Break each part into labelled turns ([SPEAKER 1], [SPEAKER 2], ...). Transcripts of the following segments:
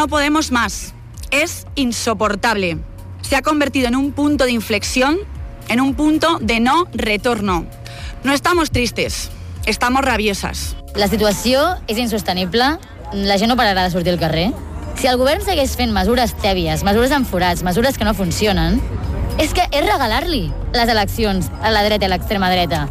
[SPEAKER 1] no podemos más. Es insoportable. Se ha convertido en un punto de inflexión, en un punto de no retorno. No estamos tristes, estamos rabiosas.
[SPEAKER 2] La situació és insostenible, la gent no pararà de sortir al carrer. Si el govern segueix fent mesures tèbies, mesures amb forats, mesures que no funcionen, és que és regalar-li les eleccions a la dreta i a l'extrema dreta.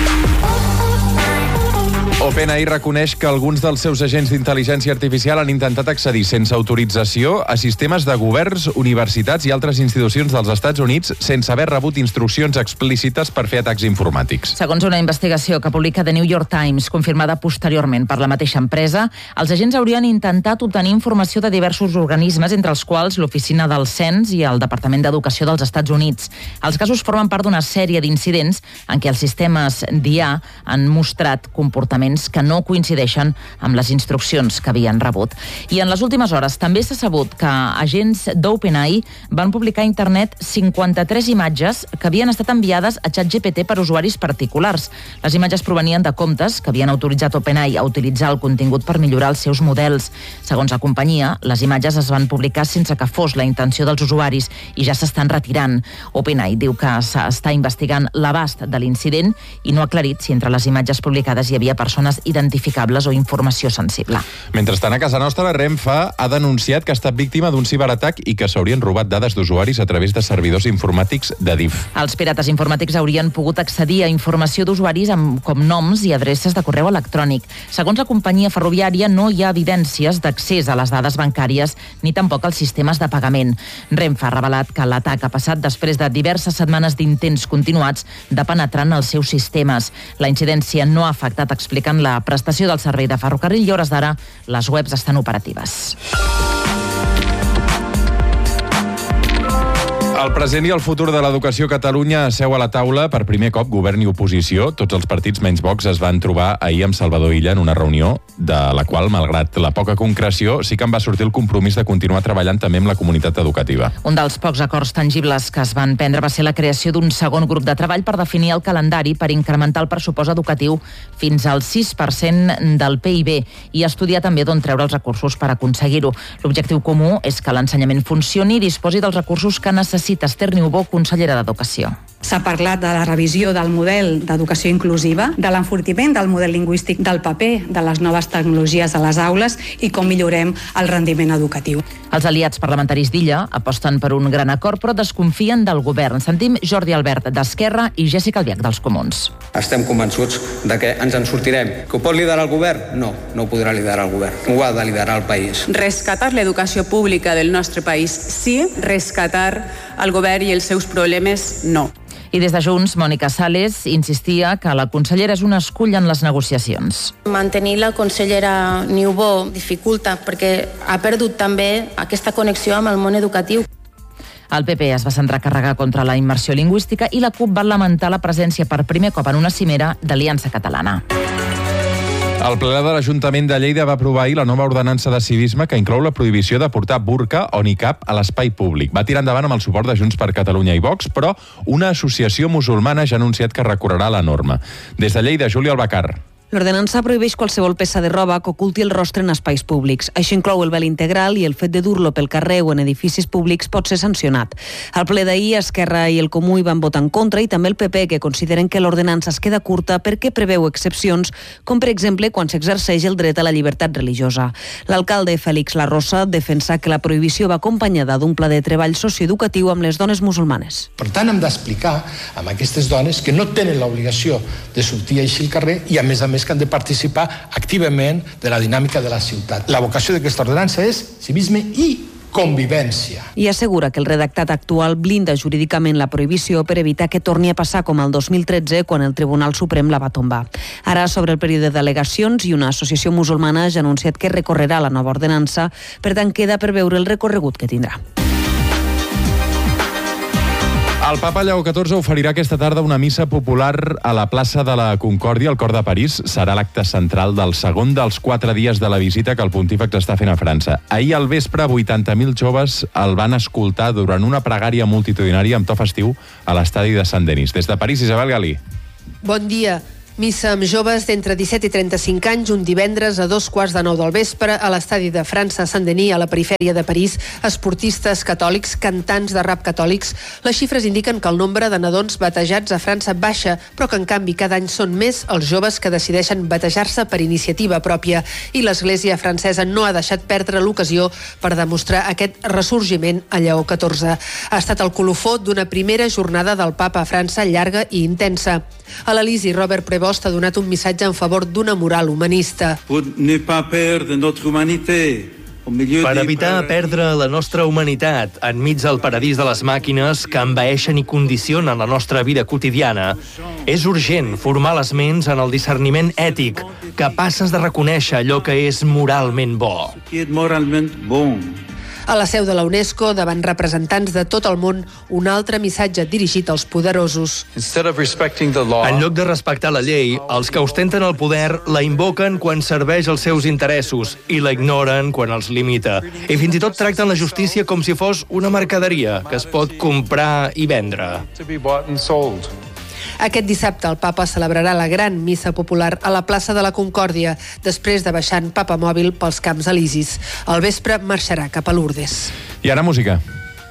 [SPEAKER 3] OpenAI reconeix que alguns dels seus agents d'intel·ligència artificial han intentat accedir sense autorització a sistemes de governs, universitats i altres institucions dels Estats Units sense haver rebut instruccions explícites per fer atacs informàtics.
[SPEAKER 4] Segons una investigació que publica The New York Times, confirmada posteriorment per la mateixa empresa, els agents haurien intentat obtenir informació de diversos organismes, entre els quals l'Oficina del Cens i el Departament d'Educació dels Estats Units. Els casos formen part d'una sèrie d'incidents en què els sistemes d'IA han mostrat comportaments que no coincideixen amb les instruccions que havien rebut. I en les últimes hores també s'ha sabut que agents d'OpenAI van publicar a internet 53 imatges que havien estat enviades a ChatGPT per usuaris particulars. Les imatges provenien de comptes que havien autoritzat OpenAI a utilitzar el contingut per millorar els seus models. Segons la companyia, les imatges es van publicar sense que fos la intenció dels usuaris i ja s'estan retirant. OpenAI diu que s'està investigant l'abast de l'incident i no ha aclarit si entre les imatges publicades hi havia persones identificables o informació sensible.
[SPEAKER 3] Mentrestant, a casa nostra, Renfe ha denunciat que ha estat víctima d'un ciberatac i que s'haurien robat dades d'usuaris a través de servidors informàtics de DIF.
[SPEAKER 4] Els pirates informàtics haurien pogut accedir a informació d'usuaris com noms i adreces de correu electrònic. Segons la companyia ferroviària, no hi ha evidències d'accés a les dades bancàries ni tampoc als sistemes de pagament. Renfe ha revelat que l'atac ha passat després de diverses setmanes d'intents continuats de penetrar en els seus sistemes. La incidència no ha afectat, explicant la prestació del servei de ferrocarril i a hores d'ara les webs estan operatives.
[SPEAKER 3] El present i el futur de l'educació a Catalunya seu a la taula per primer cop govern i oposició. Tots els partits menys Vox es van trobar ahir amb Salvador Illa en una reunió de la qual, malgrat la poca concreció, sí que en va sortir el compromís de continuar treballant també amb la comunitat educativa.
[SPEAKER 4] Un dels pocs acords tangibles que es van prendre va ser la creació d'un segon grup de treball per definir el calendari per incrementar el pressupost educatiu fins al 6% del PIB i estudiar també d'on treure els recursos per aconseguir-ho. L'objectiu comú és que l'ensenyament funcioni i disposi dels recursos que necessita Esther Niubó, consellera d'Educació.
[SPEAKER 5] S'ha parlat de la revisió del model d'educació inclusiva, de l'enfortiment del model lingüístic, del paper de les noves tecnologies a les aules i com millorem el rendiment educatiu.
[SPEAKER 4] Els aliats parlamentaris d'Illa aposten per un gran acord, però desconfien del govern. Sentim Jordi Albert d'Esquerra i Jessica Albiach dels Comuns.
[SPEAKER 6] Estem convençuts de que ens en sortirem. Que ho pot liderar el govern? No, no ho podrà liderar el govern. Ho ha de liderar el país.
[SPEAKER 7] Rescatar l'educació pública del nostre país, sí. Rescatar el govern i els seus problemes, no.
[SPEAKER 4] I des de Junts, Mònica Sales insistia que la consellera és un escull en les negociacions.
[SPEAKER 8] Mantenir la consellera Niubó dificulta perquè ha perdut també aquesta connexió amb el món educatiu.
[SPEAKER 4] El PP es va centrar a carregar contra la immersió lingüística i la CUP va lamentar la presència per primer cop en una cimera d'Aliança Catalana.
[SPEAKER 3] El ple de l'Ajuntament de Lleida va aprovar ahir la nova ordenança de civisme que inclou la prohibició de portar burca o nicab a l'espai públic. Va tirar endavant amb el suport de Junts per Catalunya i Vox, però una associació musulmana ja ha anunciat que recorrerà la norma. Des de Lleida, Júlia Albacar.
[SPEAKER 9] L'ordenança prohibeix qualsevol peça de roba que oculti el rostre en espais públics. Això inclou el vel integral i el fet de dur-lo pel carrer o en edificis públics pot ser sancionat. Al ple d'ahir, Esquerra i el Comú hi van votar en contra i també el PP, que consideren que l'ordenança es queda curta perquè preveu excepcions, com per exemple quan s'exerceix el dret a la llibertat religiosa. L'alcalde Félix Larrosa defensa que la prohibició va acompanyada d'un pla de treball socioeducatiu amb les dones musulmanes.
[SPEAKER 10] Per tant, hem d'explicar a aquestes dones que no tenen l'obligació de sortir així al carrer i, a més, que han de participar activament de la dinàmica de la ciutat. La vocació d'aquesta ordenança és civisme i convivència.
[SPEAKER 9] I assegura que el redactat actual blinda jurídicament la prohibició per evitar que torni a passar com el 2013, quan el Tribunal Suprem la va tombar. Ara, sobre el període d'al·legacions, i una associació musulmana ja ha anunciat que recorrerà la nova ordenança, per tant queda per veure el recorregut que tindrà.
[SPEAKER 3] El papa Lleó XIV oferirà aquesta tarda una missa popular a la plaça de la Concòrdia, al cor de París. Serà l'acte central del segon dels 4 dies de la visita que el pontífex està fent a França. Ahir al vespre, 80.000 joves el van escoltar durant una pregària multitudinària amb to festiu a l'estadi de Saint-Denis. Des de París, Isabel Galí.
[SPEAKER 11] Bon dia. Missa amb joves d'entre 17 i 35 anys un divendres a 2:15 del vespre a l'estadi de França Saint-Denis, a la perifèria de París. Esportistes catòlics, cantants de rap catòlics. Les xifres indiquen que el nombre de nadons batejats a França baixa, però que en canvi cada any són més els joves que decideixen batejar-se per iniciativa pròpia, i l'Església francesa no ha deixat perdre l'ocasió per demostrar aquest ressorgiment a Lleó XIV. Ha estat el colofó d'una primera jornada del Papa a França llarga i intensa. A l'Elisi, Robert Prevost ha donat un missatge en favor d'una moral humanista.
[SPEAKER 12] Per evitar perdre la nostra humanitat enmig del paradís de les màquines que envaeixen i condicionen la nostra vida quotidiana, és urgent formar les ments en el discerniment ètic, capaces de reconèixer allò que és moralment bo.
[SPEAKER 11] A la seu de la UNESCO, davant representants de tot el món, un altre missatge dirigit als poderosos.
[SPEAKER 12] En lloc de respectar la llei, els que ostenten el poder la invoquen quan serveix els seus interessos i la ignoren quan els limita. I fins i tot tracten la justícia com si fos una mercaderia que es pot comprar i vendre.
[SPEAKER 11] Aquest dissabte el Papa celebrarà la gran missa popular a la plaça de la Concòrdia, després de baixar en papamòbil pels Camps Elisis. Al vespre marxarà cap a Lourdes.
[SPEAKER 3] I ara música.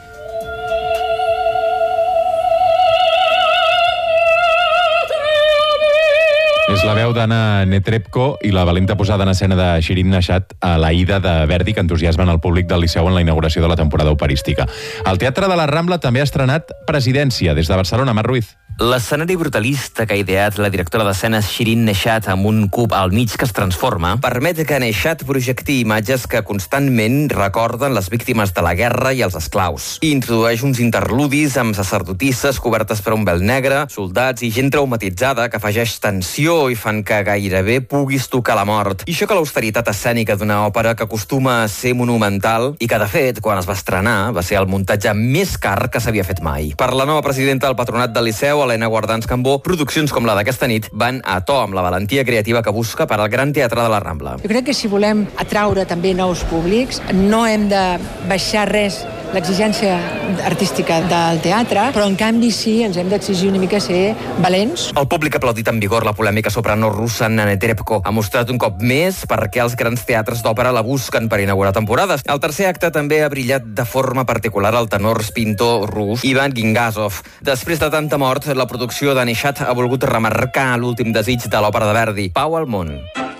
[SPEAKER 3] És la veu d'Anna Netrebko i la valenta posada en escena de Shirin Neshat a l'Aida de Verdi, que entusiasmen el públic del Liceu en la inauguració de la temporada operística. El Teatre de la Rambla també ha estrenat Presidència. Des de Barcelona, Mar Ruiz.
[SPEAKER 13] L'escenari brutalista que ha ideat la directora d'escenes Shirin Neshat amb un cub al mig que es transforma permet que Neshat projecti imatges que constantment recorden les víctimes de la guerra i els esclaus. I introdueix uns interludis amb sacerdotisses cobertes per un vel negre, soldats i gent traumatitzada que afegeix tensió i fan que gairebé puguis tocar la mort. I això que l'austeritat escènica d'una òpera que acostuma a ser monumental i que, de fet, quan es va estrenar, va ser el muntatge més car que s'havia fet mai. Per la nova presidenta del Patronat del Liceu, Helena Guardans Cambó, produccions com la d'aquesta nit van a to amb la valentia creativa que busca per al Gran Teatre de la Rambla.
[SPEAKER 14] Jo crec que si volem atraure també nous públics, no hem de baixar res l'exigència artística del teatre, però en canvi sí, ens hem d'exigir una mica ser valents.
[SPEAKER 13] El públic ha aplaudit amb vigor la polèmica soprano russa Anna Netrebko. Ha mostrat un cop més per què els grans teatres d'òpera la busquen per inaugurar temporades. Al tercer acte també ha brillat de forma particular el tenor pintor rus Ivan Gingazov. Després de tanta mort, la producció de Neshat ha volgut remarcar l'últim desig de l'òpera de Verdi, pau al món.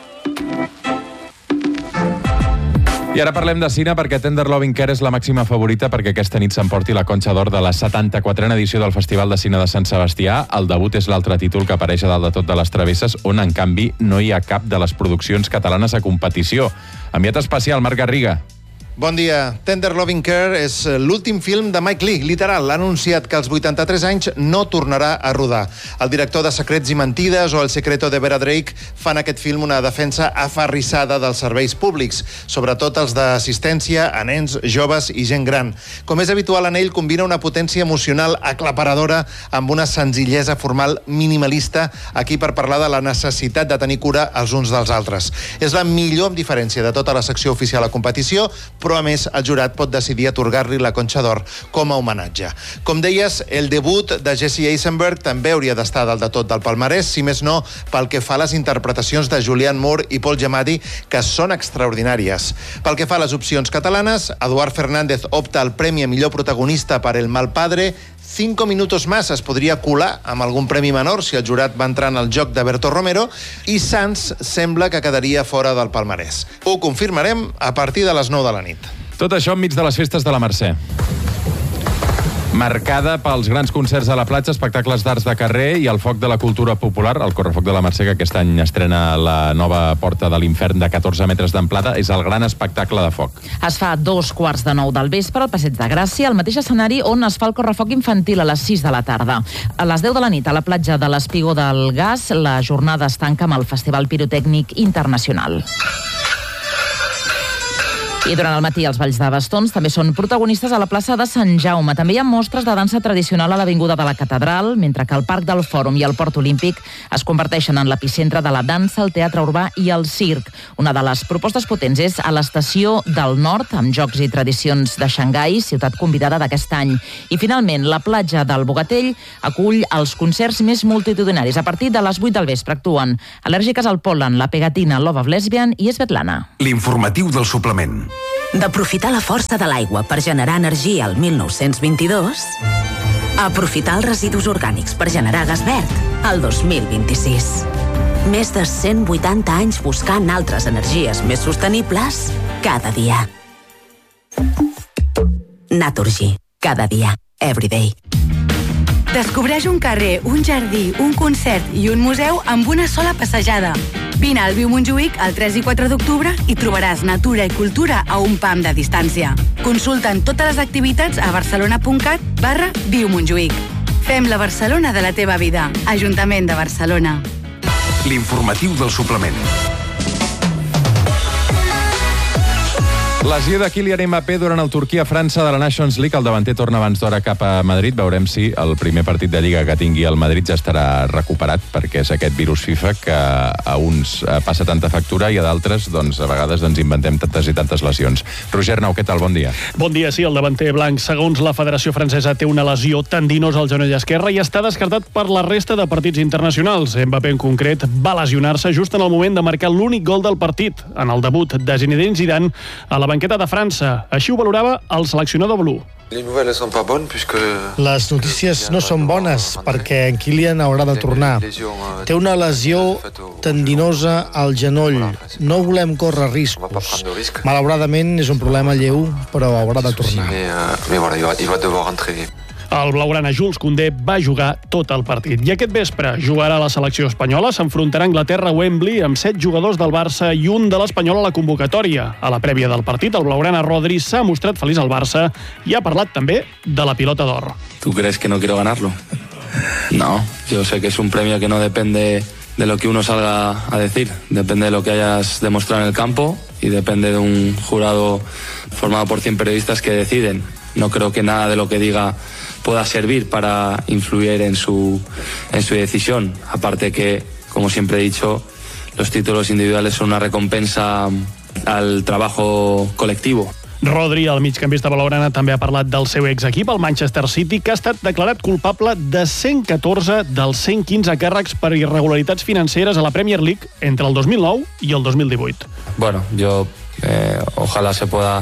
[SPEAKER 3] I ara parlem de cine perquè Tender Loving Care és la màxima favorita perquè aquesta nit s'emporti la Conxa d'Or de la 74a edició del Festival de Cine de Sant Sebastià. El debut és l'altre títol que apareix a dalt de tot de les travesses, on, en canvi, no hi ha cap de les produccions catalanes a competició. Enviat especial, Marc Garriga.
[SPEAKER 15] Bon dia. Tender Loving Care és l'últim film de Mike Leigh, literal. L'ha anunciat que als 83 anys no tornarà a rodar. El director de Secrets i Mentides o El secreto de Vera Drake fan aquest film una defensa aferrissada dels serveis públics, sobretot els d'assistència a nens, joves i gent gran. Com és habitual en ell, combina una potència emocional aclaparadora amb una senzillesa formal minimalista, aquí per parlar de la necessitat de tenir cura els uns dels altres. És la millor amb diferència de tota la secció oficial a competició, però a més el jurat pot decidir atorgar-li la Conxa d'Or com a homenatge. Com deies, el debut de Jesse Eisenberg també hauria d'estar dalt de tot del palmarès, si més no pel que fa a les interpretacions de Julianne Moore i Paul Giamatti, que són extraordinàries. Pel que fa a les opcions catalanes, Eduard Fernández opta al premi a millor protagonista per El mal padre. 5 minutos más es podria colar amb algun premi menor si el jurat va entrar en el joc de Berto Romero, i Sants sembla que quedaria fora del palmarès. Ho confirmarem a partir de les 9 de la nit.
[SPEAKER 3] Tot això enmig de les festes de la Mercè. Marcada pels grans concerts a la platja, espectacles d'arts de carrer i el foc de la cultura popular. El Correfoc de la Mercè, que aquest any estrena la nova Porta de l'Infern de 14 metres d'amplada, és el gran espectacle de foc.
[SPEAKER 4] Es fa a 2:15 del vespre al Passeig de Gràcia, al mateix escenari on es fa el Correfoc infantil a les 6 de la tarda. A les 10 de la nit, a la platja de l'Espigó del Gas, la jornada es tanca amb el Festival Pirotècnic Internacional. I durant el matí els balls de bastons també són protagonistes a la plaça de Sant Jaume. També hi ha mostres de dansa tradicional a l'Avinguda de la Catedral, mentre que el Parc del Fòrum i el Port Olímpic es converteixen en l'epicentre de la dansa, el teatre urbà i el circ. Una de les propostes potents és a l'Estació del Nord, amb jocs i tradicions de Xangai, ciutat convidada d'aquest any. I finalment, la platja del Bogatell acull els concerts més multitudinaris. A partir de les 8 del vespre actuen Al·lèrgiques al pol·len, La Pegatina, Love of Lesbian i Svetlana.
[SPEAKER 16] L'informatiu del suplement.
[SPEAKER 17] D'aprofitar la força de l'aigua per generar energia al 1922, a aprofitar els residus orgànics per generar gas verd al 2026. Més de 180 anys buscant altres energies més sostenibles cada dia. Naturgy. Cada dia. Everyday.
[SPEAKER 18] Descobreix un carrer, un jardí, un concert i un museu amb una sola passejada. Vine al Viu Montjuïc el 3 i 4 d'octubre i trobaràs natura i cultura a un pam de distància. Consulta'n totes les activitats a barcelona.cat/Viu Montjuïc. Fem la Barcelona de la teva vida. Ajuntament de Barcelona.
[SPEAKER 16] L'informatiu del suplement.
[SPEAKER 3] Lesió de Kylian Mbappé durant el Turquia-França de la Nations League. El davanter torna abans d'hora cap a Madrid. Veurem si el primer partit de Lliga que tingui el Madrid ja estarà recuperat, perquè és aquest virus FIFA que a uns passa tanta factura i a d'altres, doncs, a vegades ens inventem tantes i tantes lesions. Roger Nau, què tal? Bon dia.
[SPEAKER 19] Bon dia, sí. El davanter blanc, segons la Federació Francesa, té una lesió tendinosa al genoll esquerre i està descartat per la resta de partits internacionals. Mbappé, en concret, va lesionar-se just en el moment de marcar l'únic gol del partit, en el debut de Zinedine Zidane a la banqueta de França. Així ho valorava el seleccionador blu.
[SPEAKER 20] Les notícies no són bones perquè en Kylian haurà de tornar. Té una lesió tendinosa al genoll. No volem córrer riscos. Malauradament és un problema lleu, però haurà de tornar.
[SPEAKER 19] El blaugrana Jules Koundé va jugar tot el partit. I aquest vespre jugarà a la selecció espanyola. S'enfrontarà a Anglaterra a Wembley amb 7 jugadors del Barça i un de l'Espanyol a la convocatòria. A la prèvia del partit, el blaugrana Rodri s'ha mostrat feliç al Barça i ha parlat també de la pilota d'or.
[SPEAKER 21] ¿Tú crees que no quiero ganarlo? No, yo sé que es un premio que no depende de lo que uno salga a decir. Depende de lo que hayas demostrado en el campo y depende de un jurado formado por 100 periodistas que deciden. No creo que nada de lo que diga pueda servir para influir en su decisión. Aparte que, como siempre he dicho, los títulos individuales son una recompensa al trabajo colectivo.
[SPEAKER 19] Rodri, el migcampista blaugrana, també ha parlat del seu exequip, el Manchester City, que ha estat declarat culpable de 114 dels 115 càrrecs per irregularitats financeres a la Premier League entre el 2009 i el 2018.
[SPEAKER 21] Bueno, yo ojalá se pueda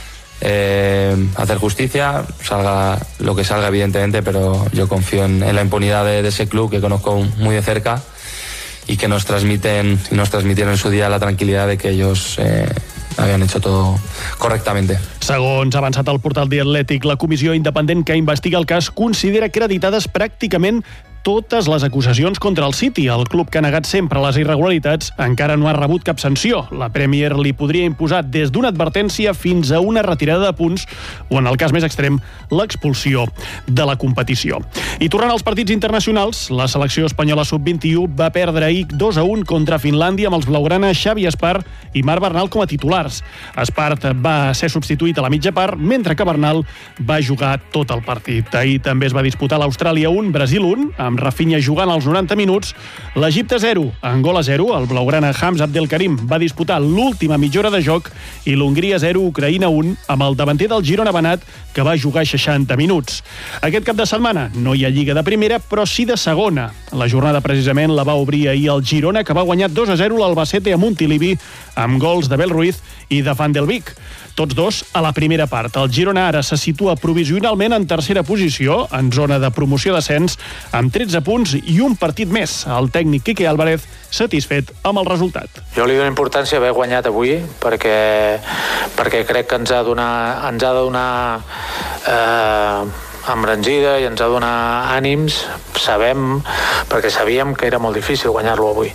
[SPEAKER 21] hacer justicia, salga lo que salga evidentemente, pero yo confío en la impunidad de ese club que conozco muy de cerca y que nos transmitieron en su día la tranquilidad de que ellos habían hecho todo correctamente.
[SPEAKER 19] Segons ha avançat el portal The Athletic, la comissió independent que investiga el cas considera acreditades pràcticament totes les acusacions contra el City. El club, que ha negat sempre les irregularitats, encara no ha rebut cap sanció. La Premier li podria imposar des d'una advertència fins a una retirada de punts o, en el cas més extrem, l'expulsió de la competició. I tornant als partits internacionals, la selecció espanyola sub-21 va perdre ahir 2-1 contra Finlàndia amb els blaugrana Xavi Espart i Marc Bernal com a titulars. Espart va ser substituït a la mitja part, mentre que Bernal va jugar tot el partit. Ahir també es va disputar l'Austràlia 1, Brasil 1, amb Rafinha jugant als 90 minuts, l'Egipte 0, Angola 0, el blaugrana Hamza Abdelkarim va disputar l'última mitja hora de joc i l'Hongria 0, Ucraïna 1, amb el davanter del Girona Benat, que va jugar 60 minuts. Aquest cap de setmana no hi ha Lliga de primera, però sí de segona. La jornada precisament la va obrir ahir el Girona, que va guanyar 2-0 l'Albacete a Montilivi, amb gols de Bel Ruiz i de Van del Vic. Tots dos a la primera part. El Girona ara se situa provisionalment en tercera posició, en zona de promoció d'ascens, amb 13 punts i un partit més. El tècnic Quique Álvarez satisfet amb el resultat.
[SPEAKER 22] Jo li dono importància haver guanyat avui perquè crec que ens ha de donar embranzida i ens ha de donar ànims. Perquè sabíem que era molt difícil guanyar-lo avui.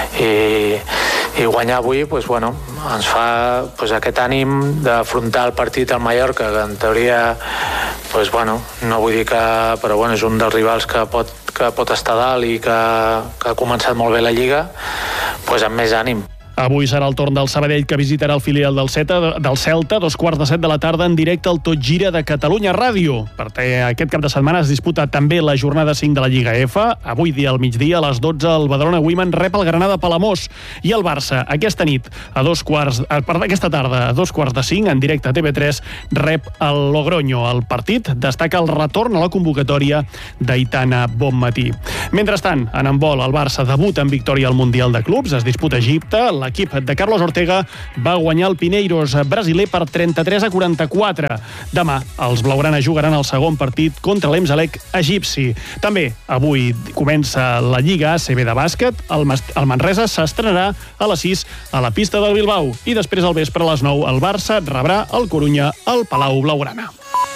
[SPEAKER 22] I guanyar avui ens fa aquest ànim d'afrontar el partit al Mallorca, que en teoria no vull dir que, però és un dels rivals que pot estar dalt i que ha començat molt bé la Lliga, amb més ànim.
[SPEAKER 19] Avui serà el torn del Sabadell, que visitarà el filial del Celta, 2:15 de la tarda, en directe al Tot Gira de Catalunya Ràdio. Perquè aquest cap de setmana es disputa també la jornada 5 de la Lliga F. Avui dia al migdia, a les 12, el Badalona Women rep el Granada Palamós. I el Barça, aquesta tarda, a 2:45, en directe a TV3, rep el Logroño. El partit destaca el retorn a la convocatòria d'Aitana Bonmatí. Mentrestant, en handbol, el Barça debuta en victòria al Mundial de Clubs. Es disputa a Egipte. L'equip de Carlos Ortega va guanyar el Pineiros brasiler per 33-44. Demà, els blaugrana jugaran el segon partit contra l'Emsalec egipci. També, avui comença la Lliga ACB de bàsquet. El Manresa s'estrenarà a les 6 a la pista del Bilbao. I després, al vespre, a les 9, el Barça rebrà el Corunya al Palau Blaugrana.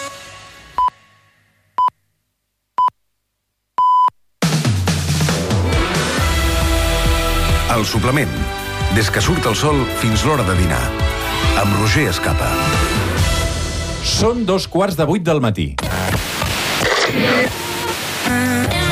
[SPEAKER 16] El suplement. Des que surt el sol fins l'hora de dinar. Amb Roger Escapa.
[SPEAKER 3] Són 7:15 del matí.